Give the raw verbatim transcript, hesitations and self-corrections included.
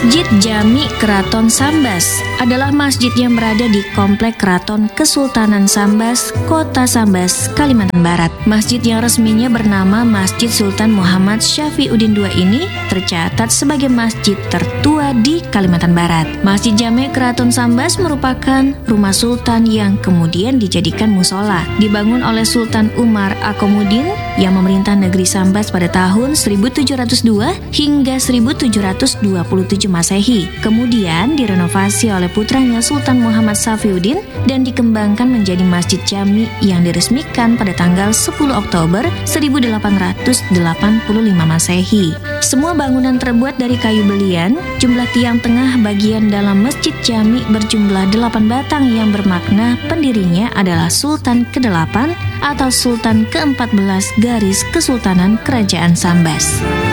Masjid Jami Keraton Sambas adalah masjid yang berada di Komplek Keraton Kesultanan Sambas, Kota Sambas, Kalimantan Barat. Masjid yang resminya bernama Masjid Sultan Muhammad Syafiuddin kedua ini tercatat sebagai masjid tertua di Kalimantan Barat. Masjid Jami Keraton Sambas merupakan rumah sultan yang kemudian dijadikan musola. Dibangun oleh Sultan Umar Akomudin yang memerintah negeri Sambas pada tahun seribu tujuh ratus dua hingga seribu tujuh ratus dua puluh tujuh Masehi. Kemudian direnovasi oleh putranya Sultan Muhammad Safiuddin dan dikembangkan menjadi Masjid Jami yang diresmikan pada tanggal sepuluh Oktober seribu delapan ratus delapan puluh lima Masehi. Semua bangunan terbuat dari kayu belian. Jumlah tiang tengah bagian dalam Masjid Jami berjumlah delapan batang yang bermakna pendirinya adalah Sultan kedelapan atau Sultan keempat belas garis Kesultanan Kerajaan Sambas.